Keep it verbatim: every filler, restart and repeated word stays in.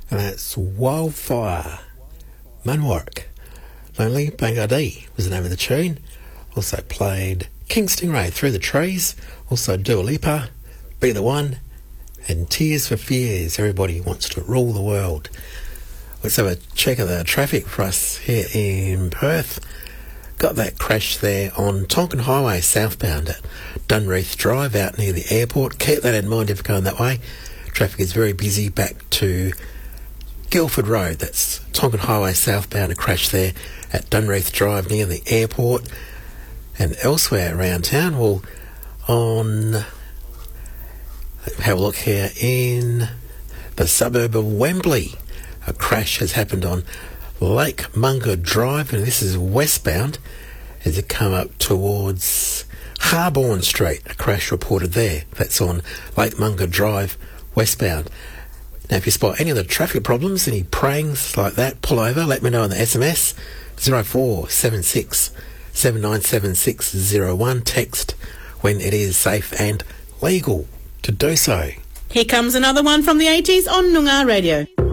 And that's Wildfire. Munwark. Lonely Bangardee was the name of the tune. Also played King Stingray, Through the Trees. Also Dua Lipa, Be the One. And Tears for Fears, Everybody Wants to Rule the World. Let's have a check of the traffic for us here in Perth. Got that crash there on Tonkin Highway southbound at Dunreath Drive out near the airport. Keep that in mind if you're going that way. Traffic is very busy back to Guildford Road. That's Tonkin Highway southbound. A crash there at Dunreath Drive near the airport. And elsewhere around town, well, on... have a look here in the suburb of Wembley. A crash has happened on Lake Munga Drive, and this is westbound as you come up towards Harborne Street. A crash reported there. That's on Lake Munga Drive, westbound. Now, if you spot any of the traffic problems, any prayings like that, pull over, let me know on the S M S, zero four seven six seven nine seven six zero one. Text when it is safe and legal to do so. Here comes another one from the eighties on Noongar Radio.